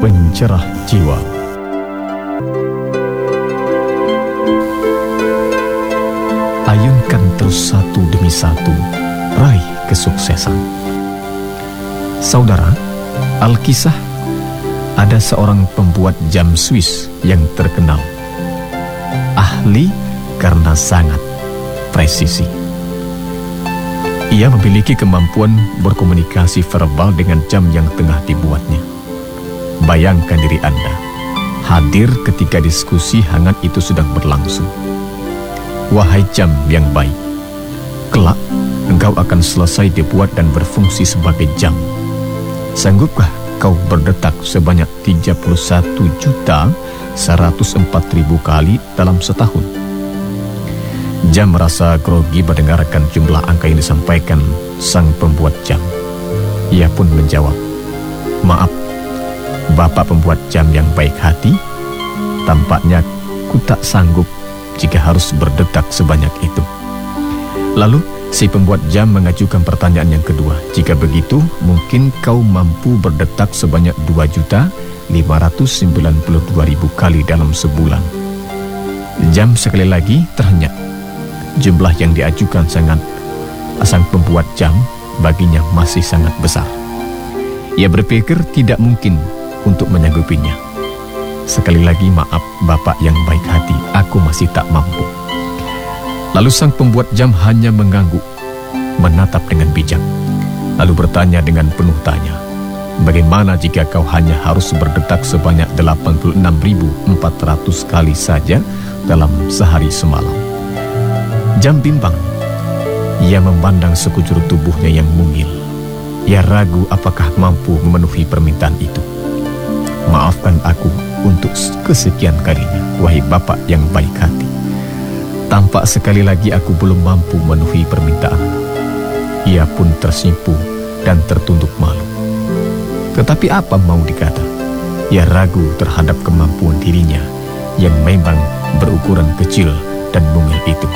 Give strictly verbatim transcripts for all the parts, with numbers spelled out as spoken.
pencerah jiwa. Ayunkan terus satu demi satu, raih kesuksesan. Saudara, Alkisah, ada seorang pembuat jam Swiss yang terkenal. Ahli karena sangat presisi. Ia memiliki kemampuan berkomunikasi verbal dengan jam yang tengah dibuatnya. Bayangkan diri Anda, hadir ketika diskusi hangat itu sedang berlangsung. Wahai jam yang baik, kelak engkau akan selesai dibuat dan berfungsi sebagai jam. Sanggupkah kau berdetak sebanyak tiga puluh satu juta seratus empat ribu kali dalam setahun? Jam merasa grogi mendengarkan jumlah angka yang disampaikan sang pembuat jam. Ia pun menjawab, "Maaf, Bapak pembuat jam yang baik hati, tampaknya ku tak sanggup jika harus berdetak sebanyak itu." Lalu si pembuat jam mengajukan pertanyaan yang kedua. "Jika begitu, mungkin kau mampu berdetak sebanyak dua juta lima ratus sembilan puluh dua ribu kali dalam sebulan?" Jam sekali lagi terhenyak. Jumlah yang diajukan sangat sang pembuat jam baginya masih sangat besar. Ia berpikir tidak mungkin untuk menyanggupinya. "Sekali lagi maaf, Bapak yang baik hati, aku masih tak mampu." Lalu sang pembuat jam hanya mengangguk, menatap dengan bijak, lalu bertanya dengan penuh tanya, "Bagaimana jika kau hanya harus berdetak sebanyak delapan puluh enam ribu empat ratus kali saja dalam sehari semalam?" Jam bimbang. Ia memandang sekujur tubuhnya yang mungil. Ia ragu apakah mampu memenuhi permintaan itu. "Maafkan aku untuk kesekian kalinya, wahai Bapak yang baik hati. Tampak sekali lagi aku belum mampu memenuhi permintaan." Ia pun tersipu dan tertunduk malu. Tetapi apa mau dikata? Ia ragu terhadap kemampuan dirinya yang memang berukuran kecil dan mungil itu.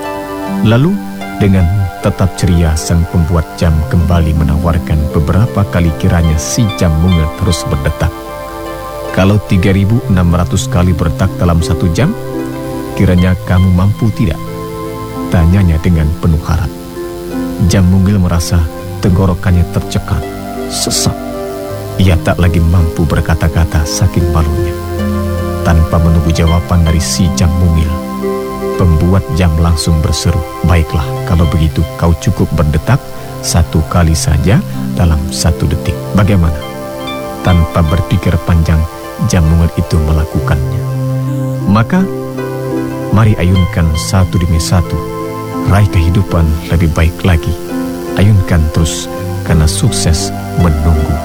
Lalu dengan tetap ceria sang pembuat jam kembali menawarkan beberapa kali kiranya si jam mungil terus berdetak. "Kalau tiga ribu enam ratus kali berdetak dalam satu jam, kiranya kamu mampu tidak?" tanyanya dengan penuh harap. Jam mungil merasa tenggorokannya tercekat, sesak. Ia tak lagi mampu berkata-kata saking malunya. Tanpa menunggu jawaban dari si jam mungil, pembuat jam langsung berseru, "Baiklah, kalau begitu kau cukup berdetak satu kali saja dalam satu detik. Bagaimana?" Tanpa berpikir panjang, jam mungil itu melakukannya. Maka, mari ayunkan satu demi satu, raih kehidupan lebih baik lagi. Ayunkan terus, karena sukses menunggu.